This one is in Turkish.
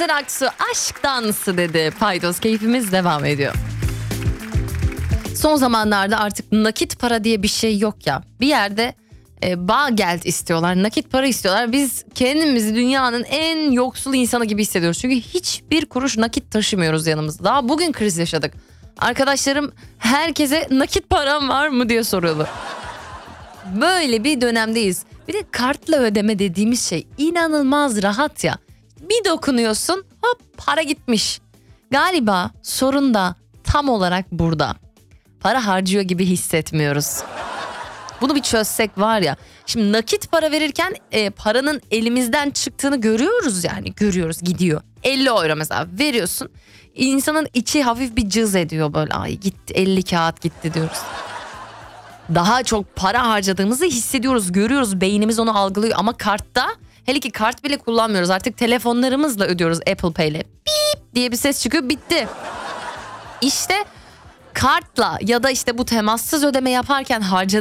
Sezen Aksu aşk dansı dedi. Paydos, keyfimiz devam ediyor. Son zamanlarda artık nakit para diye bir şey yok ya. Bir yerde Bargeld istiyorlar, nakit para istiyorlar. Biz kendimizi dünyanın en yoksul insanı gibi hissediyoruz. Çünkü hiçbir kuruş nakit taşımıyoruz yanımızda. Daha bugün kriz yaşadık. Arkadaşlarım herkese nakit param var mı diye soruyordu. Böyle bir dönemdeyiz. Bir de kartla ödeme dediğimiz şey inanılmaz rahat ya. Bir dokunuyorsun, hop para gitmiş. Galiba sorun da tam olarak burada. Para harcıyor gibi hissetmiyoruz. Bunu bir çözsek var ya. Şimdi nakit para verirken paranın elimizden çıktığını görüyoruz yani. Görüyoruz, gidiyor. 50 euro mesela veriyorsun. İnsanın içi hafif bir cız ediyor böyle. Ay gitti, 50 kağıt gitti diyoruz. Daha çok para harcadığımızı hissediyoruz, görüyoruz. Beynimiz onu algılıyor ama kartta, hele ki kart bile kullanmıyoruz. Artık telefonlarımızla ödüyoruz, Apple Pay ile. Bip diye bir ses çıkıyor, bitti. İşte kartla ya da işte bu temassız ödeme yaparken harcadığımız